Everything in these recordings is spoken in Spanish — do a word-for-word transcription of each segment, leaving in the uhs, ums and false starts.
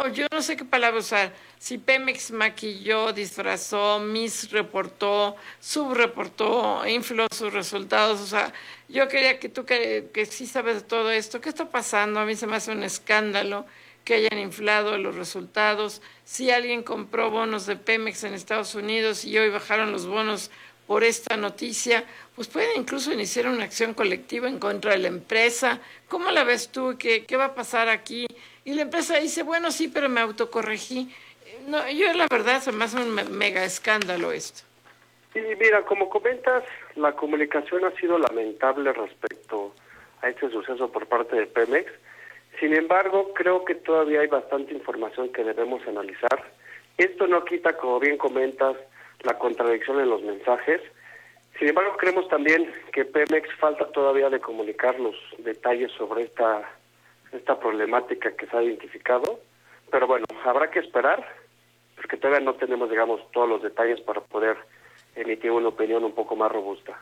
yo no sé qué palabra usar. Si Pemex maquilló, disfrazó, misreportó, subreportó, infló sus resultados, o sea, yo quería que tú que, que sí sabes de todo esto, ¿qué está pasando? A mí se me hace un escándalo que hayan inflado los resultados. Si alguien compró bonos de Pemex en Estados Unidos y hoy bajaron los bonos por esta noticia, pues pueden incluso iniciar una acción colectiva en contra de la empresa. ¿Cómo la ves tú? ¿Qué, qué va a pasar aquí? Y la empresa dice, bueno, sí, pero me autocorregí. No, yo la verdad se me hace un mega escándalo esto. Sí, mira, como comentas, la comunicación ha sido lamentable respecto a este suceso por parte de Pemex. Sin embargo, creo que todavía hay bastante información que debemos analizar. Esto no quita, como bien comentas, la contradicción en los mensajes. Sin embargo, creemos también que Pemex falta todavía de comunicar los detalles sobre esta, esta problemática que se ha identificado. Pero bueno, habrá que esperar, porque todavía no tenemos, digamos, todos los detalles para poder emitir una opinión un poco más robusta.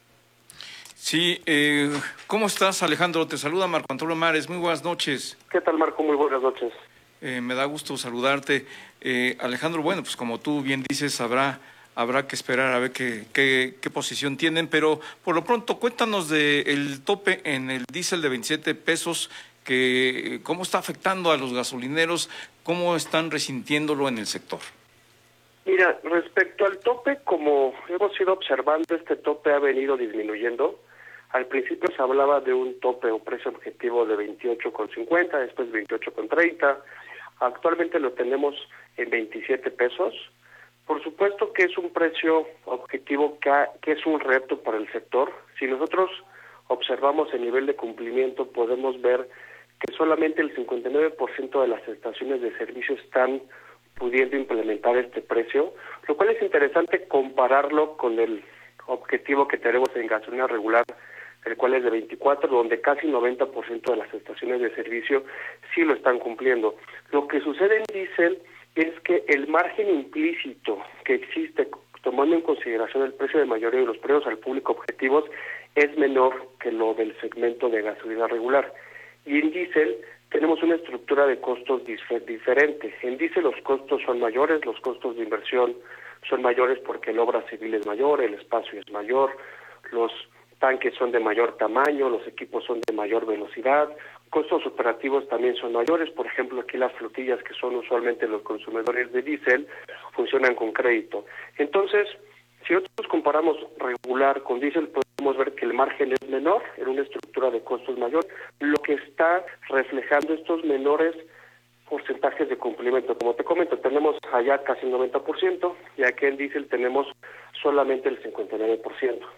Sí, eh, ¿cómo estás, Alejandro? Te saluda Marco Antonio Mares. Muy buenas noches. ¿Qué tal, Marco? Muy buenas noches. Eh, me da gusto saludarte. Eh, Alejandro, bueno, pues como tú bien dices, habrá habrá que esperar a ver qué, qué, qué posición tienen, pero por lo pronto cuéntanos del tope en el diésel de veintisiete pesos, que cómo está afectando a los gasolineros, cómo están resintiéndolo en el sector. Mira, respecto al tope, como hemos ido observando, este tope ha venido disminuyendo. Al principio se hablaba de un tope o precio objetivo de veintiocho con cincuenta, después veintiocho con treinta. Actualmente lo tenemos en veintisiete pesos. Por supuesto que es un precio objetivo que, ha, que es un reto para el sector. Si nosotros observamos el nivel de cumplimiento, podemos ver que solamente el cincuenta y nueve por ciento de las estaciones de servicio están pudiendo implementar este precio, lo cual es interesante compararlo con el objetivo que tenemos en gasolina regular, el cual es de veinticuatro, donde casi noventa por ciento de las estaciones de servicio sí lo están cumpliendo. Lo que sucede en diésel es que el margen implícito que existe, tomando en consideración el precio de mayoría de los precios al público objetivos, es menor que lo del segmento de gasolina regular. Y en diésel tenemos una estructura de costos diferente. En diésel los costos son mayores, los costos de inversión son mayores porque la obra civil es mayor, el espacio es mayor, los tanques son de mayor tamaño, los equipos son de mayor velocidad, costos operativos también son mayores. Por ejemplo, aquí las flotillas, que son usualmente los consumidores de diésel, funcionan con crédito. Entonces, si nosotros comparamos regular con diésel, podemos ver que el margen es menor, en una estructura de costos mayor, lo que está reflejando estos menores porcentajes de cumplimiento. Como te comento, tenemos allá casi el noventa por ciento y aquí en diésel tenemos solamente el cincuenta y nueve por ciento.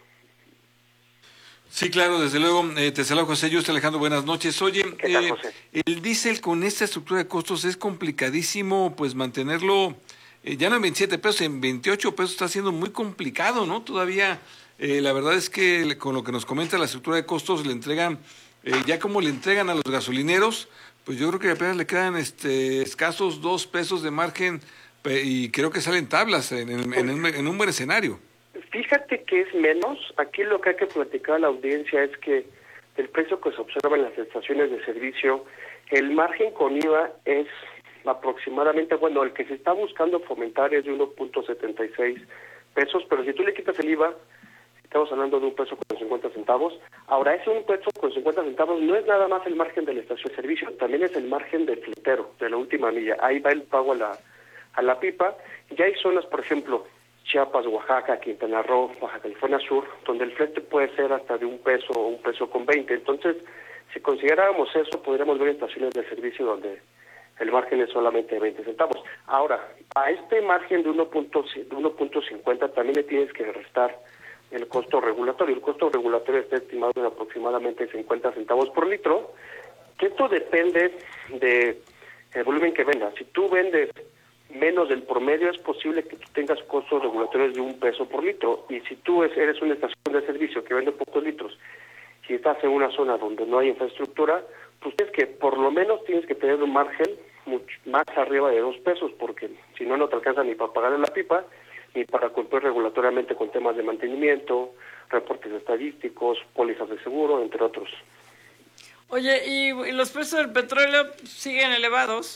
Sí, claro, desde luego. Eh, te saludo, José Yuste. Alejandro, buenas noches. Oye, ¿Qué tal, eh, José? el diésel con esta estructura de costos es complicadísimo, pues mantenerlo eh, ya no en veintisiete pesos, en veintiocho pesos está siendo muy complicado, ¿no? Todavía, eh, la verdad es que con lo que nos comenta la estructura de costos le entregan, eh, ya como le entregan a los gasolineros, pues yo creo que apenas le quedan este escasos dos pesos de margen y creo que salen tablas en, en, en, un, en un buen escenario. Fíjate que es menos. Aquí lo que hay que platicar a la audiencia es que el precio que se observa en las estaciones de servicio, el margen con I V A es aproximadamente, bueno, el que se está buscando fomentar es de uno punto setenta y seis pesos, pero si tú le quitas el I V A, estamos hablando de un peso con cincuenta centavos. Ahora, ese un peso con cincuenta centavos no es nada más el margen de la estación de servicio, también es el margen del fletero, de la última milla. Ahí va el pago a la, a la pipa. Ya hay zonas, por ejemplo, Chiapas, Oaxaca, Quintana Roo, Baja California Sur, donde el flete puede ser hasta de un peso o un peso con veinte. Entonces, si consideráramos eso, podríamos ver estaciones de servicio donde el margen es solamente de veinte centavos. Ahora, a este margen de uno punto cincuenta también le tienes que restar el costo regulatorio. El costo regulatorio está estimado en aproximadamente cincuenta centavos por litro, que esto depende de el volumen que vendas. Si tú vendes menos del promedio, es posible que tú tengas costos regulatorios de un peso por litro. Y si tú eres una estación de servicio que vende pocos litros, si estás en una zona donde no hay infraestructura, pues es que por lo menos tienes que tener un margen mucho más arriba de dos pesos, porque si no, no te alcanza ni para pagarle la pipa, ni para cumplir regulatoriamente con temas de mantenimiento, reportes estadísticos, pólizas de seguro, entre otros. Oye, y, y los precios del petróleo siguen elevados.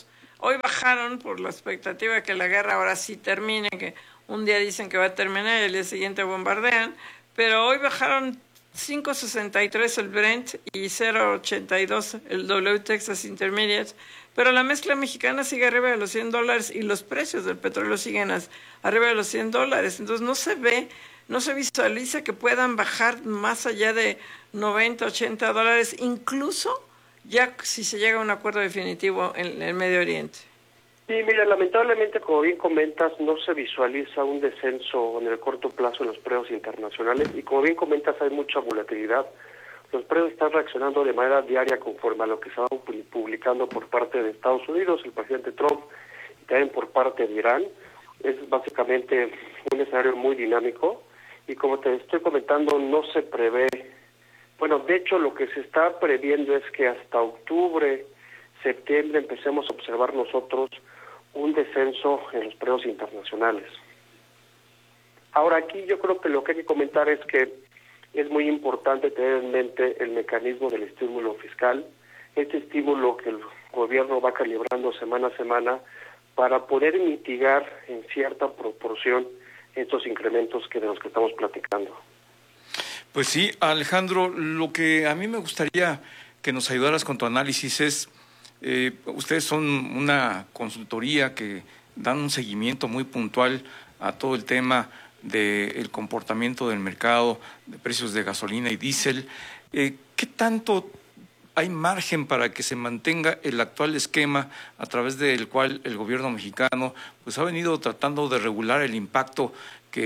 Hoy bajaron por la expectativa de que la guerra ahora sí termine, que un día dicen que va a terminar y el día siguiente bombardean, pero hoy bajaron cinco sesenta y tres el Brent y cero ochenta y dos el W Texas Intermediate, pero la mezcla mexicana sigue arriba de los cien dólares y los precios del petróleo siguen as, arriba de los cien dólares, entonces no se ve, no se visualiza que puedan bajar más allá de noventa, ochenta dólares, incluso ya si se llega a un acuerdo definitivo en el Medio Oriente. Sí, mira, lamentablemente, como bien comentas, no se visualiza un descenso en el corto plazo en los precios internacionales y como bien comentas hay mucha volatilidad. Los precios están reaccionando de manera diaria conforme a lo que se va publicando por parte de Estados Unidos, el presidente Trump, y también por parte de Irán. Es básicamente un escenario muy dinámico y como te estoy comentando, no se prevé, bueno, de hecho lo que se está previendo es que hasta octubre, septiembre empecemos a observar nosotros un descenso en los precios internacionales. Ahora aquí yo creo que lo que hay que comentar es que es muy importante tener en mente el mecanismo del estímulo fiscal, este estímulo que el gobierno va calibrando semana a semana para poder mitigar en cierta proporción estos incrementos que de los que estamos platicando. Pues sí, Alejandro, lo que a mí me gustaría que nos ayudaras con tu análisis es, eh, ustedes son una consultoría que dan un seguimiento muy puntual a todo el tema del comportamiento del mercado, de precios de gasolina y diésel. Eh, ¿Qué tanto hay margen para que se mantenga el actual esquema a través del cual el gobierno mexicano pues ha venido tratando de regular el impacto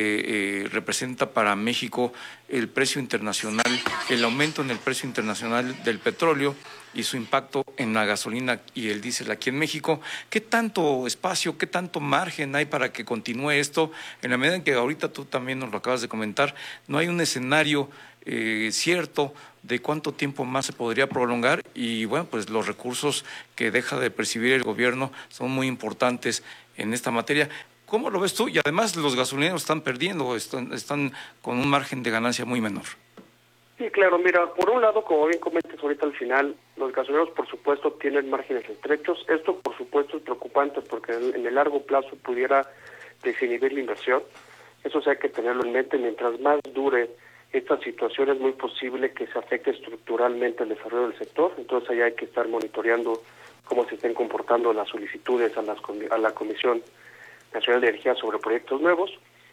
que eh, representa para México el precio internacional, el aumento en el precio internacional del petróleo y su impacto en la gasolina y el diésel aquí en México? ¿Qué tanto espacio, qué tanto margen hay para que continúe esto? En la medida en que ahorita tú también nos lo acabas de comentar, no hay un escenario eh, cierto de cuánto tiempo más se podría prolongar y bueno, pues los recursos que deja de percibir el gobierno son muy importantes en esta materia. ¿Cómo lo ves tú? Y además los gasolineros están perdiendo, están, están con un margen de ganancia muy menor. Sí, claro, mira, por un lado, como bien comentas ahorita al final, los gasolineros por supuesto tienen márgenes estrechos. Esto por supuesto es preocupante porque en el largo plazo pudiera desinhibir la inversión. Eso sí hay que tenerlo en mente. Mientras más dure esta situación es muy posible que se afecte estructuralmente el desarrollo del sector. Entonces ahí hay que estar monitoreando cómo se estén comportando las solicitudes a, las, a la Comisión Nacional de Energía sobre proyectos nuevos.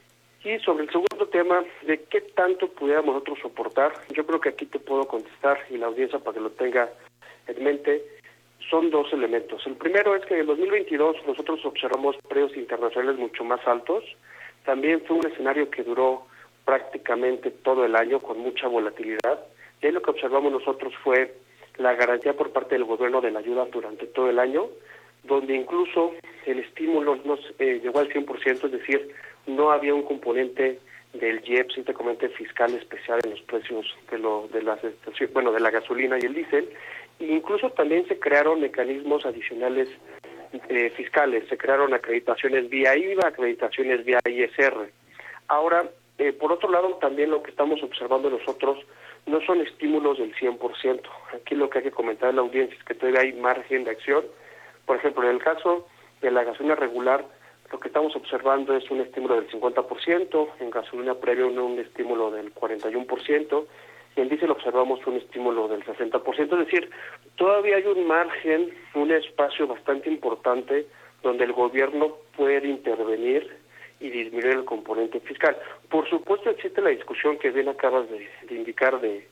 Y sobre el segundo tema, de qué tanto pudiéramos nosotros soportar, yo creo que aquí te puedo contestar y la audiencia para que lo tenga en mente, son dos elementos. El primero es que en el dos mil veintidós nosotros observamos precios internacionales mucho más altos. También fue un escenario que duró prácticamente todo el año con mucha volatilidad. Y ahí lo que observamos nosotros fue la garantía por parte del gobierno de la ayuda durante todo el año, donde incluso el estímulo no eh, llegó al cien por ciento, es decir, no había un componente del I E P S, te comenté, fiscal especial en los precios de lo de las estaciones, bueno, de la gasolina y el diésel, e incluso también se crearon mecanismos adicionales eh, fiscales, se crearon acreditaciones vía I V A, acreditaciones vía I S R. Ahora, eh, por otro lado, también lo que estamos observando nosotros no son estímulos del cien por ciento. Aquí lo que hay que comentar en la audiencia es que todavía hay margen de acción. Por ejemplo, en el caso de la gasolina regular, lo que estamos observando es un estímulo del cincuenta por ciento, en gasolina premium un estímulo del cuarenta y uno por ciento, y en diésel observamos un estímulo del sesenta por ciento, es decir, todavía hay un margen, un espacio bastante importante donde el gobierno puede intervenir y disminuir el componente fiscal. Por supuesto existe la discusión que bien acabas de, de indicar de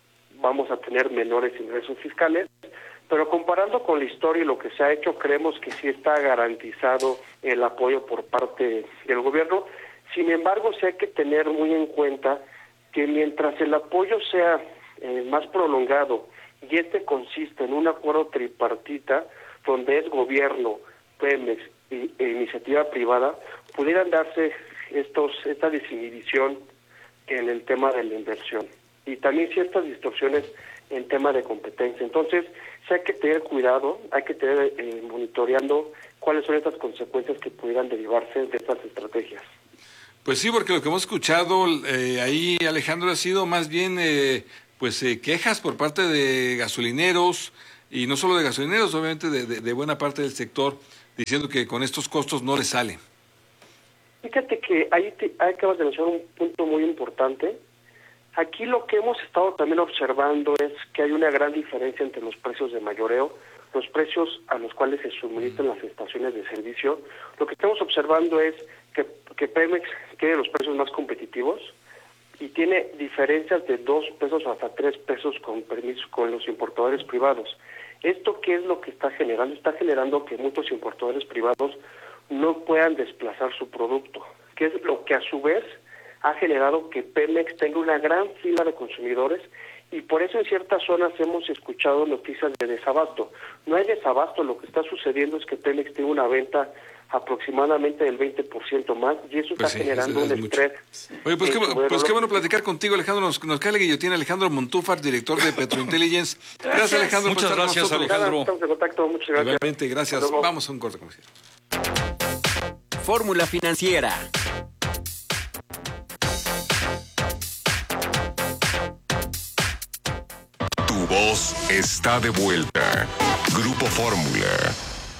vamos a tener menores ingresos fiscales, pero comparando con la historia y lo que se ha hecho, creemos que sí está garantizado el apoyo por parte del gobierno. Sin embargo, sí hay que tener muy en cuenta que mientras el apoyo sea eh, más prolongado y este consiste en un acuerdo tripartita, donde es gobierno, Pemex y, e iniciativa privada, pudieran darse estos esta desinhibición en el tema de la inversión y también ciertas distorsiones en tema de competencia. Entonces, sí hay que tener cuidado, hay que tener eh, monitoreando cuáles son estas consecuencias que pudieran derivarse de estas estrategias. Pues sí, porque lo que hemos escuchado eh, ahí, Alejandro, ha sido más bien eh, pues eh, quejas por parte de gasolineros, y no solo de gasolineros, obviamente de, de, de buena parte del sector, diciendo que con estos costos no le sale. Fíjate que ahí, te, ahí acabas de mencionar un punto muy importante. Aquí lo que hemos estado también observando es que hay una gran diferencia entre los precios de mayoreo, los precios a los cuales se suministran las estaciones de servicio. Lo que estamos observando es que, que Pemex tiene los precios más competitivos y tiene diferencias de dos pesos hasta tres pesos con permiso con los importadores privados. ¿Esto qué es lo que está generando? Está generando que muchos importadores privados no puedan desplazar su producto, que es lo que a su vez ha generado que Pemex tenga una gran fila de consumidores y por eso en ciertas zonas hemos escuchado noticias de desabasto. No hay desabasto, lo que está sucediendo es que Pemex tiene una venta aproximadamente del veinte por ciento más y eso Pues está sí, generando es, es un mucho. estrés. Oye, pues, qué, bueno, pues qué bueno platicar contigo, Alejandro. Nos, nos cae la guillotina, Alejandro Montúfar, director de Petrointelligence. Gracias, Alejandro. Muchas por estar con gracias, nosotros. Alejandro. Estamos en contacto, muchas gracias. Igualmente, gracias. Hasta luego. Vamos a un corte comercial. Fórmula Financiera. Tu voz está de vuelta. Grupo Fórmula.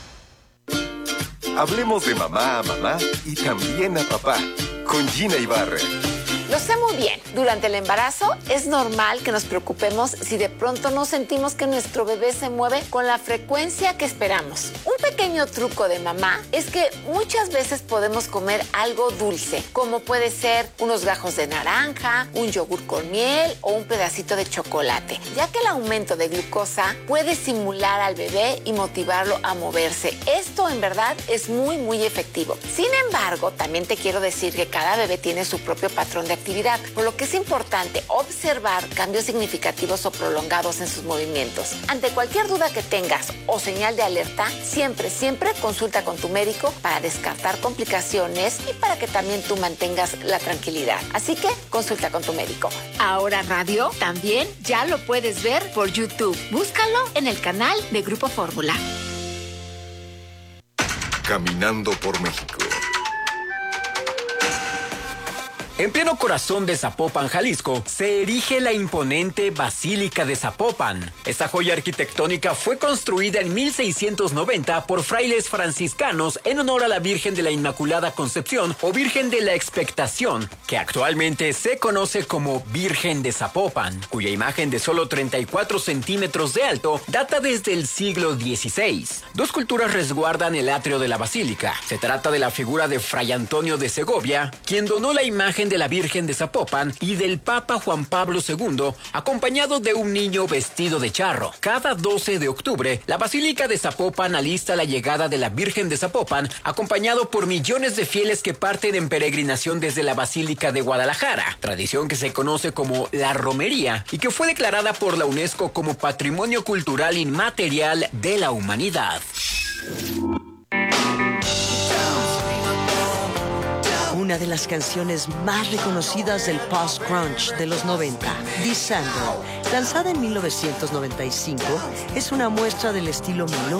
Hablemos de mamá a mamá y también a papá, con Gina Ibarra. Lo sé muy bien. Durante el embarazo es normal que nos preocupemos si de pronto no sentimos que nuestro bebé se mueve con la frecuencia que esperamos. Un pequeño truco de mamá es que muchas veces podemos comer algo dulce, como puede ser unos gajos de naranja, un yogur con miel o un pedacito de chocolate, ya que el aumento de glucosa puede estimular al bebé y motivarlo a moverse. Esto en verdad es muy, muy efectivo. Sin embargo, también te quiero decir que cada bebé tiene su propio patrón de actividad, por lo que es importante observar cambios significativos o prolongados en sus movimientos. Ante cualquier duda que tengas o señal de alerta, siempre, siempre consulta con tu médico para descartar complicaciones y para que también tú mantengas la tranquilidad. Así que consulta con tu médico. Ahora radio también ya lo puedes ver por YouTube. Búscalo en el canal de Grupo Fórmula. Caminando por México. En pleno corazón de Zapopan, Jalisco, se erige la imponente Basílica de Zapopan. Esta joya arquitectónica fue construida en mil seiscientos noventa por frailes franciscanos en honor a la Virgen de la Inmaculada Concepción o Virgen de la Expectación, que actualmente se conoce como Virgen de Zapopan, cuya imagen de solo treinta y cuatro centímetros de alto data desde el siglo dieciséis. Dos culturas resguardan el atrio de la basílica. Se trata de la figura de Fray Antonio de Segovia, quien donó la imagen de la Virgen de Zapopan, y del Papa Juan Pablo segundo, acompañado de un niño vestido de charro. Cada doce de octubre, la Basílica de Zapopan alista la llegada de la Virgen de Zapopan, acompañado por millones de fieles que parten en peregrinación desde la Basílica de Guadalajara, tradición que se conoce como la romería y que fue declarada por la UNESCO como Patrimonio Cultural Inmaterial de la Humanidad. Una de las canciones más reconocidas del post-grunge de los noventa, Descender, lanzada en mil novecientos noventa y cinco, es una muestra del estilo menor